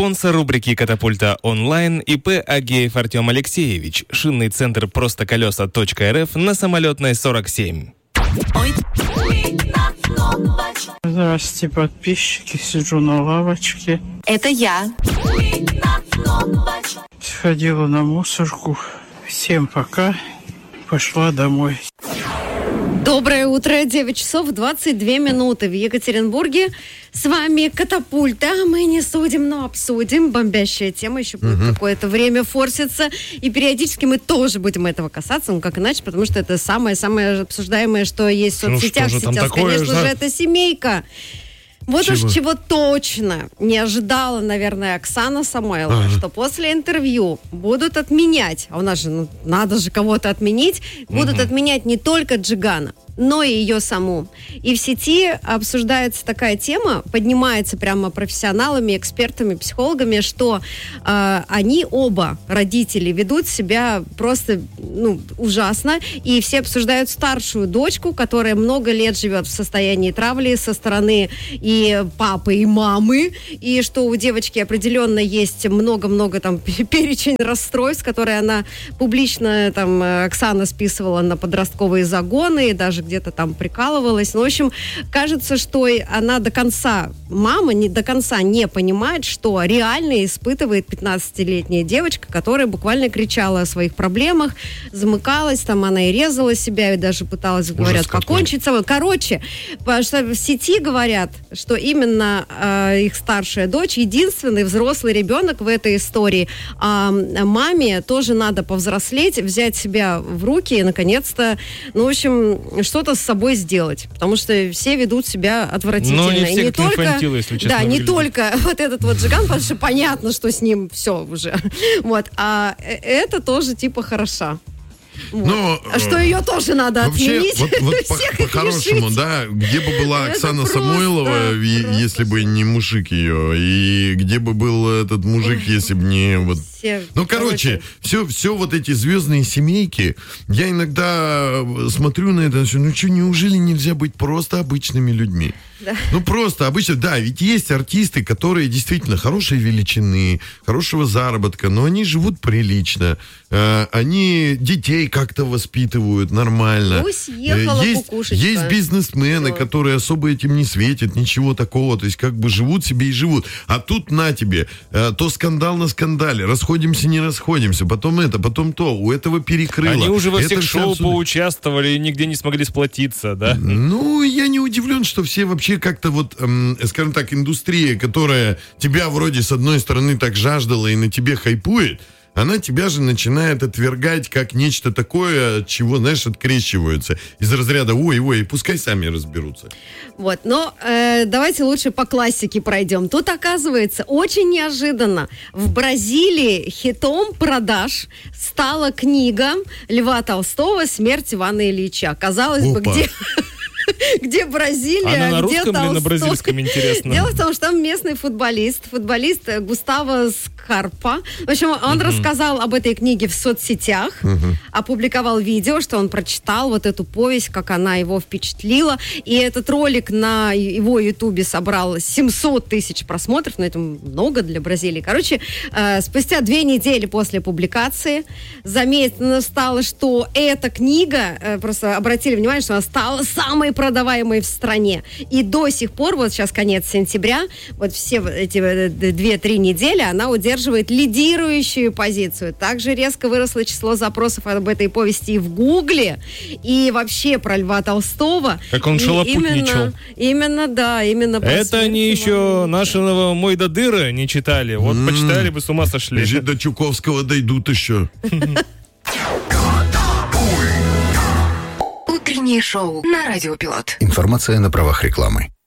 Спонсор рубрики «Катапульта онлайн» ИП Агеев Артем Алексеевич. Шинный центр «Простоколеса.рф» на Самолетной 47. Здравствуйте, подписчики. Сижу на лавочке. Это я. Сходила на мусорку. Всем пока. Пошла домой. Доброе утро, 9 часов 22 минуты в Екатеринбурге. С вами «Катапульта». Мы не судим, но обсудим. Бомбящая тема еще будет какое-то время форситься. И периодически мы тоже будем этого касаться. Ну, как иначе, потому что это самое-самое обсуждаемое, что есть в соцсетях. Сейчас, конечно же, это семейка. Вот уж чего точно не ожидала, наверное, Оксана Самойлова, что после интервью будут отменять, а у нас же, надо же кого-то отменить, будут отменять не только Джигана, но и ее саму. И в сети обсуждается такая тема, поднимается прямо профессионалами, экспертами, психологами, что они оба, родители, ведут себя просто ужасно, и все обсуждают старшую дочку, которая много лет живет в состоянии травли со стороны и папы, и мамы, и что у девочки определенно есть много-много там перечень расстройств, которые она публично, там, Оксана списывала на подростковые загоны, и даже где-то там прикалывалась. Ну, в общем, кажется, что она мама до конца не понимает, что реально испытывает 15-летняя девочка, которая буквально кричала о своих проблемах, замыкалась, там она и резала себя, и даже пыталась, говорят, покончить с собой. Короче, потому что в сети говорят, что именно их старшая дочь единственный взрослый ребенок в этой истории. А маме тоже надо повзрослеть, взять себя в руки и, наконец-то, в общем, что-то с собой сделать. Потому что все ведут себя отвратительно. Но не все и не только, инфантилы, если честно. Да, не только вот этот вот Джиган, потому что понятно, что с ним все уже. Вот. А это тоже типа хороша. Вот. Но, что ее тоже надо вообще, отменить. Вот по-хорошему, да, где бы была Оксана Самойлова, если бы не мужик ее, и где бы был этот мужик, если бы не вот... короче, все вот эти звездные семейки, я иногда смотрю на это, неужели нельзя быть просто обычными людьми? Да. Просто обычно, да, ведь есть артисты, которые действительно хорошей величины, хорошего заработка, но они живут прилично, они детей как-то воспитывают нормально. Есть бизнесмены, которые особо этим не светят, ничего такого, то есть как бы живут себе и живут. А тут на тебе, то скандал на скандале, расходимся, не расходимся, потом это, потом то, у этого перекрыло. Они уже во всех шоу поучаствовали и нигде не смогли сплотиться, да? Я не удивлен, что все вообще как-то вот, скажем так, индустрия, которая тебя вроде с одной стороны так жаждала и на тебе хайпует, она тебя же начинает отвергать как нечто такое, от чего, знаешь, открещиваются. Из разряда ой, пускай сами разберутся. Вот, но давайте лучше по классике пройдем. Тут, оказывается, очень неожиданно в Бразилии хитом продаж стала книга Льва Толстого «Смерть Ивана Ильича». Казалось бы, где Бразилия, она на где русском Толстой. Или на бразильском, интересно? Дело в том, что там местный футболист Густаво Скарпа. В общем, он рассказал об этой книге в соцсетях, опубликовал видео, что он прочитал вот эту повесть, как она его впечатлила. И этот ролик на его ютубе собрал 700 тысяч просмотров, но это много для Бразилии. Короче, спустя 2 недели после публикации заметно стало, что эта книга, просто обратили внимание, что она стала самой продаваемой в стране. И до сих пор, вот сейчас конец сентября, вот все эти 2-3 недели она удерживает лидирующую позицию. Также резко выросло число запросов об этой повести и в Гугле, и вообще про Льва Толстого. Как он шалопутничал. Именно. Это они еще нашего Мойдодыра не читали. Вот почитали бы, с ума сошли. До Чуковского дойдут еще. Утреннее шоу на Радио Пилот. Информация на правах рекламы.